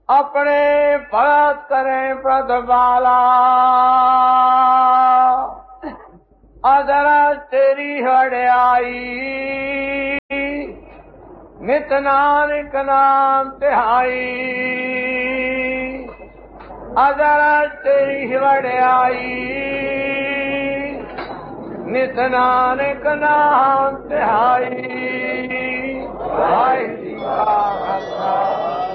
अपने भगत करें प्रतिपाला। अदरस तेरी वड्याई नित नानक नाम तिहाई। अदरस तेरी वड्याई नित नानक नाम तिहाई। वाहिगुरू जी का खालसा